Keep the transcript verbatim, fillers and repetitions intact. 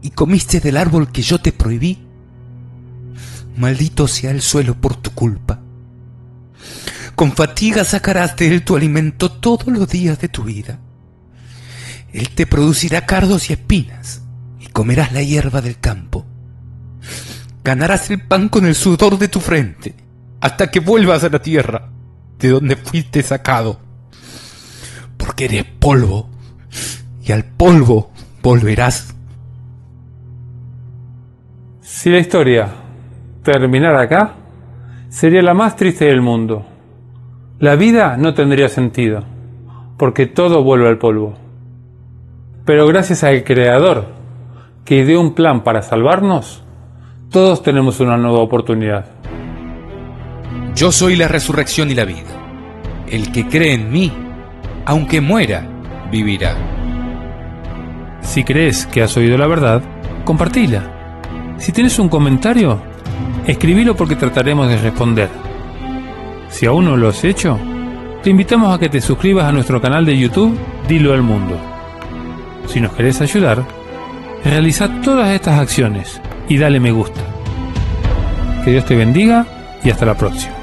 y comiste del árbol que yo te prohibí, maldito sea el suelo por tu culpa. Con fatiga sacarás de él tu alimento todos los días de tu vida. Él te producirá cardos y espinas, y comerás la hierba del campo. Ganarás el pan con el sudor de tu frente, hasta que vuelvas a la tierra, de donde fuiste sacado. Porque eres polvo, y al polvo volverás. Si la historia terminara acá, sería la más triste del mundo. La vida no tendría sentido, porque todo vuelve al polvo. Pero gracias al Creador, que dio un plan para salvarnos, todos tenemos una nueva oportunidad. Yo soy la resurrección y la vida. El que cree en mí, aunque muera, vivirá. Si crees que has oído la verdad, compartila. Si tienes un comentario, escribilo porque trataremos de responder. Si aún no lo has hecho, te invitamos a que te suscribas a nuestro canal de YouTube Dilo al Mundo. Si nos querés ayudar, realiza todas estas acciones y dale me gusta. Que Dios te bendiga y hasta la próxima.